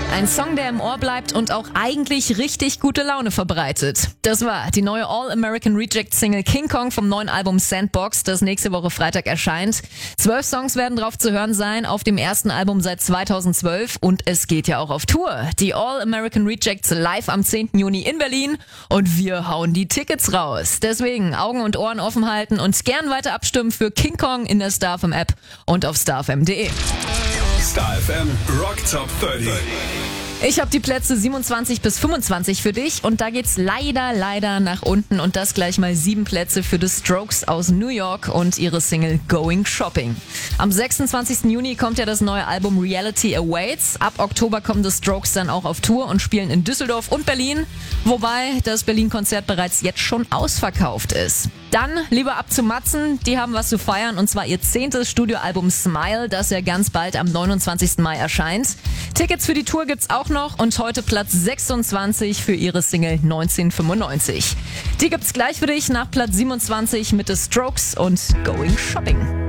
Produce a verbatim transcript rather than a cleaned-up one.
Ein Song, der im Ohr bleibt und auch eigentlich richtig gute Laune verbreitet. Das war die neue All-American Reject-Single King Kong vom neuen Album Sandbox, das nächste Woche Freitag erscheint. Zwölf Songs werden drauf zu hören sein, auf dem ersten Album seit zweitausendzwölf, und es geht ja auch auf Tour. Die All-American Rejects live am zehnten Juni in Berlin und wir hauen die Tickets raus. Deswegen Augen und Ohren offen halten und gern weiter abstimmen für King Kong in der Star F M App und auf star f m punkt d e. Star F M Rock Top dreißig. Ich habe die Plätze siebenundzwanzig bis fünfundzwanzig für dich und da geht's leider, leider nach unten und das gleich mal sieben Plätze für The Strokes aus New York und ihre Single Going Shopping. Am sechsundzwanzigsten Juni kommt ja das neue Album Reality Awaits. Ab Oktober kommen The Strokes dann auch auf Tour und spielen in Düsseldorf und Berlin, wobei das Berlin-Konzert bereits jetzt schon ausverkauft ist. Dann lieber ab zu Matzen, die haben was zu feiern und zwar ihr zehntes Studioalbum Smile, das ja ganz bald am neunundzwanzigsten Mai erscheint. Tickets für die Tour gibt's auch noch und heute Platz sechsundzwanzig für ihre Single neunzehnhundertfünfundneunzig. Die gibt's gleich für dich nach Platz siebenundzwanzig mit The Strokes und Going Shopping.